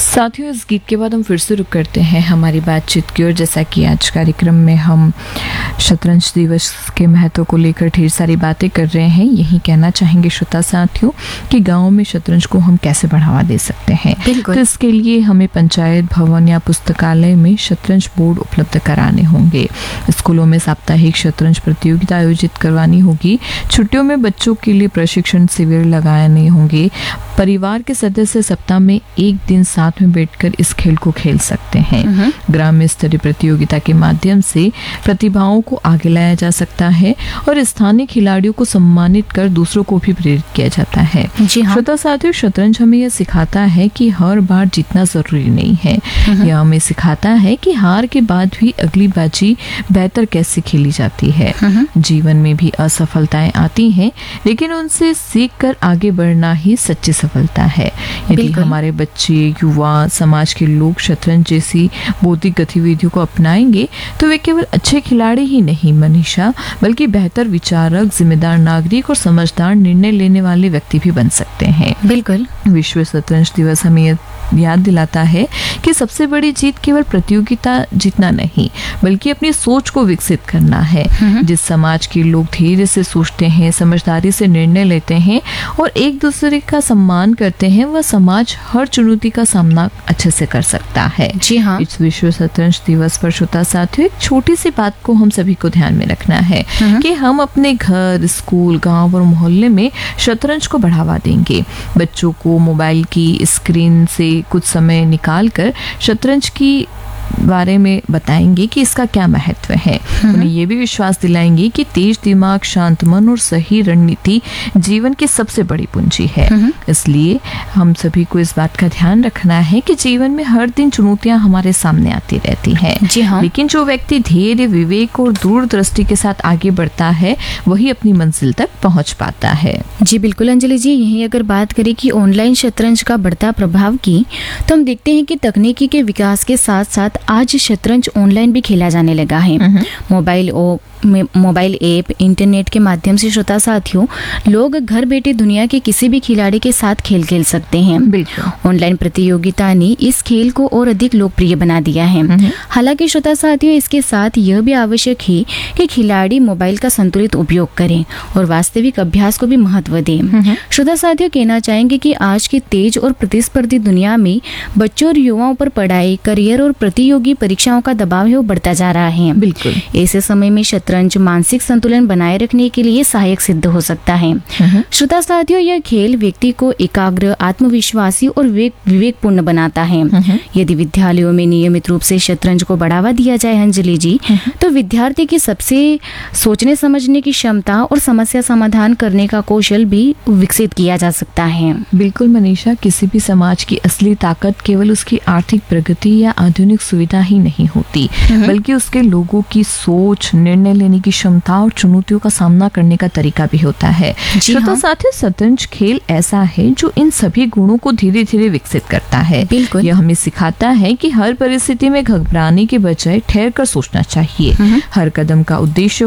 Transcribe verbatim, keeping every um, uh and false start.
साथियों, इस गीत के बाद हम फिर से रुक करते हैं हमारी बातचीत की ओर। जैसा कि आज कार्यक्रम में हम शतरंज दिवस के महत्व को लेकर ढेर सारी बातें कर रहे हैं, यही कहना चाहेंगे श्रोता साथियों कि गाँव में शतरंज को हम कैसे बढ़ावा दे सकते हैं। तो इसके लिए हमें पंचायत भवन या पुस्तकालय में शतरंज बोर्ड उपलब्ध कराने होंगे। स्कूलों में साप्ताहिक शतरंज प्रतियोगिता आयोजित करवानी होगी। छुट्टियों में बच्चों के लिए प्रशिक्षण शिविर लगाने होंगे। परिवार के सदस्य सप्ताह में एक दिन साथ में बैठकर इस खेल को खेल सकते हैं। ग्राम्य स्तरीय प्रतियोगिता के माध्यम से प्रतिभाओं को आगे लाया जा सकता है और स्थानीय खिलाड़ियों को सम्मानित कर दूसरों को भी प्रेरित किया जाता है। श्रोता साथियों, शतरंज हमें यह सिखाता है कि हर बार जीतना जरूरी नहीं है। यह हमें सिखाता है कि हार के बाद भी अगली बाजी बेहतर कैसे खेली जाती है। जीवन में भी असफलताएं आती हैं, लेकिन उनसे सीख कर आगे बढ़ना ही सच्ची सफलता है। यदि हमारे बच्चे, युवा, समाज के लोग शतरंज जैसी बौद्धिक गतिविधियों को अपनाएंगे तो वे केवल अच्छे खिलाड़ी ही नहीं मनीषा, बल्कि बेहतर विचारक, जिम्मेदार नागरिक और समझदार निर्णय लेने वाले व्यक्ति भी बन सकते हैं। बिल्कुल। विश्व शतरंज दिवस हमें याद दिलाता है कि सबसे बड़ी जीत केवल प्रतियोगिता जीतना नहीं, बल्कि अपनी सोच को विकसित करना है। जिस समाज के लोग धैर्य से सोचते हैं, समझदारी से निर्णय लेते हैं और एक दूसरे का सम्मान करते हैं, वह समाज हर चुनौती का सामना अच्छे से कर सकता है। जी हाँ। इस विश्व शतरंज दिवस पर श्रोता साथियों, एक छोटी सी बात को हम सभी को ध्यान में रखना है कि हम अपने घर, स्कूल, गांव और मोहल्ले में शतरंज को बढ़ावा देंगे। बच्चों को मोबाइल की स्क्रीन से कुछ समय निकालकर शतरंज की बारे में बताएंगे कि इसका क्या महत्व है। उन्हें ये भी विश्वास दिलाएंगे कि तेज दिमाग, शांत मन और सही रणनीति जीवन की सबसे बड़ी पूंजी है। इसलिए हम सभी को इस बात का ध्यान रखना है कि जीवन में हर दिन चुनौतियां हमारे सामने आती रहती हैं। जी हाँ। लेकिन जो व्यक्ति धैर्य, विवेक और दूरदृष्टि के साथ आगे बढ़ता है, वही अपनी मंजिल तक पहुंच पाता है। जी बिल्कुल अंजलि जी, यही अगर बात करें कि ऑनलाइन शतरंज का बढ़ता प्रभाव की, तो हम देखते हैं कि तकनीकी के विकास के साथ साथ आज शतरंज ऑनलाइन भी खेला जाने लगा है। मोबाइल ओ मोबाइल ऐप, इंटरनेट के माध्यम से श्रोता साथियों, लोग घर बैठे दुनिया के किसी भी खिलाड़ी के साथ खेल खेल सकते हैं। ऑनलाइन प्रतियोगिता ने इस खेल को और अधिक लोकप्रिय बना दिया है। हालांकि श्रोता साथियों, इसके साथ यह भी आवश्यक है कि खिलाड़ी मोबाइल का संतुलित उपयोग करें और वास्तविक अभ्यास को भी महत्व दें। श्रोता साथियों, कहना चाहेंगे कि आज की तेज और प्रतिस्पर्धी दुनिया में बच्चों और युवाओं पर पढ़ाई, करियर और प्रतियोगी परीक्षाओं का दबाव है वो बढ़ता जा रहा है। बिल्कुल। ऐसे समय में शतरंज मानसिक संतुलन बनाए रखने के लिए सहायक सिद्ध हो सकता है। श्रोता साथियों, यह खेल व्यक्ति को एकाग्र, आत्मविश्वासी और विवेकपूर्ण बनाता है। यदि विद्यालयों में नियमित रूप से शतरंज को बढ़ावा दिया जाए अंजलि जी, तो विद्यार्थी की सबसे सोचने समझने की क्षमता और समस्या समाधान करने का कौशल भी विकसित किया जा सकता है। बिल्कुल मनीषा, किसी भी समाज की असली ताकत केवल उसकी आर्थिक प्रगति या आधुनिक सुविधा ही नहीं होती, बल्कि उसके लोगों की सोच, निर्णय लेने की क्षमता और चुनौतियों का सामना करने का तरीका भी होता है। श्रोता साथियों, शतरंज खेल ऐसा है जो इन सभी गुणों को धीरे धीरे विकसित करता है। बिल्कुल। यह हमें सिखाता है कि हर परिस्थिति में घबराने के बजाय ठहर कर सोचना चाहिए। हर कदम का उद्देश्य